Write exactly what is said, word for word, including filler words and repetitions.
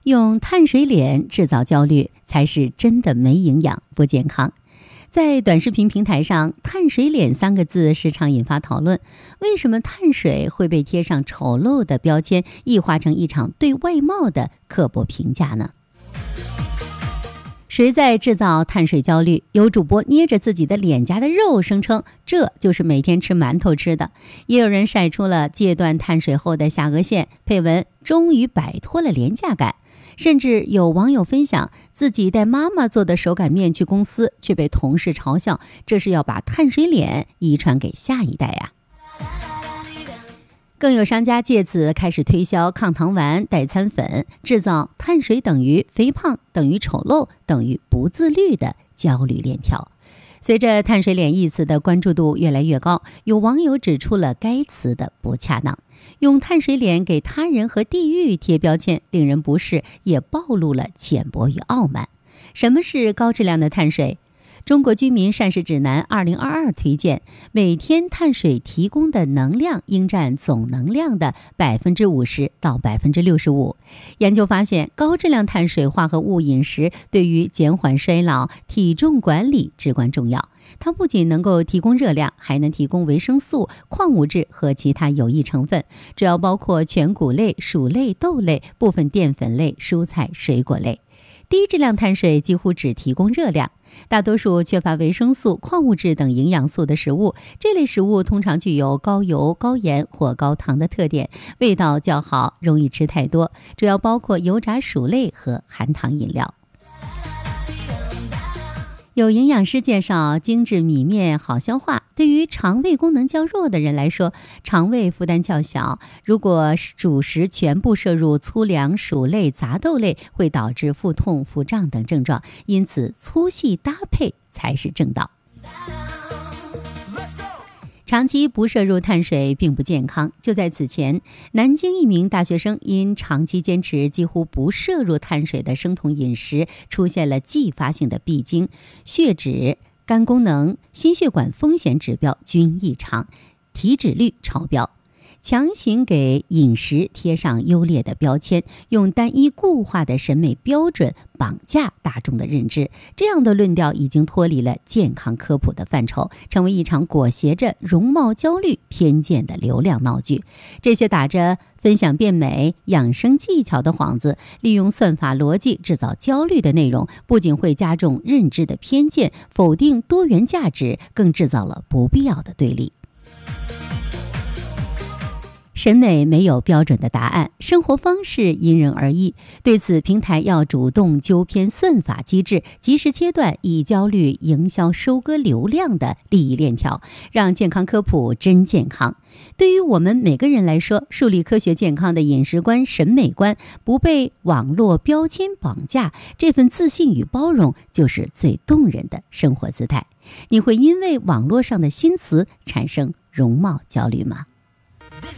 用碳水脸制造焦虑才是真的没营养不健康。在短视频平台上，碳水脸三个字时常引发讨论，为什么碳水会被贴上丑陋的标签，异化成一场对外貌的刻薄评价呢？谁在制造碳水焦虑？有主播捏着自己的脸颊的肉，声称这就是每天吃馒头吃的。也有人晒出了戒断碳水后的下颚线，配文终于摆脱了廉价感。甚至有网友分享自己带妈妈做的手擀面去公司，却被同事嘲笑，这是要把碳水脸遗传给下一代啊。更有商家借此开始推销抗糖丸、代餐粉，制造碳水等于肥胖等于丑陋等于不自律的焦虑链条。随着碳水脸一词的关注度越来越高，有网友指出了该词的不恰当。用碳水脸给他人和地域贴标签，令人不适，也暴露了浅薄与傲慢。什么是高质量的碳水？中国居民膳食指南二零二二推荐，每天碳水提供的能量应占总能量的百分之五十到百分之六十五。研究发现，高质量碳水化合物饮食对于减缓衰老、体重管理至关重要。它不仅能够提供热量，还能提供维生素、矿物质和其他有益成分，主要包括全谷类、薯类、豆类、部分淀粉类、蔬菜、水果类。低质量碳水几乎只提供热量，大多数缺乏维生素、矿物质等营养素的食物，这类食物通常具有高油、高盐或高糖的特点，味道较好，容易吃太多，主要包括油炸薯类和含糖饮料。有营养师介绍，精致米面好消化，对于肠胃功能较弱的人来说，肠胃负担较小。如果主食全部摄入粗粮、薯类、杂豆类，会导致腹痛、腹胀等症状，因此粗细搭配才是正道。长期不摄入碳水并不健康。就在此前，南京一名大学生因长期坚持几乎不摄入碳水的生酮饮食，出现了继发性的闭经，血脂、肝功能、心血管风险指标均异常，体脂率超标。强行给饮食贴上优劣的标签，用单一固化的审美标准绑架大众的认知，这样的论调已经脱离了健康科普的范畴，成为一场裹挟着容貌焦虑偏见的流量闹剧。这些打着分享变美、养生技巧的幌子，利用算法逻辑制造焦虑的内容，不仅会加重认知的偏见，否定多元价值，更制造了不必要的对立。审美没有标准的答案，生活方式因人而异。对此，平台要主动纠偏算法机制，及时切断以焦虑营销收割流量的利益链条，让健康科普真健康。对于我们每个人来说，树立科学健康的饮食观、审美观，不被网络标签绑架，这份自信与包容就是最动人的生活姿态。你会因为网络上的新词产生容貌焦虑吗？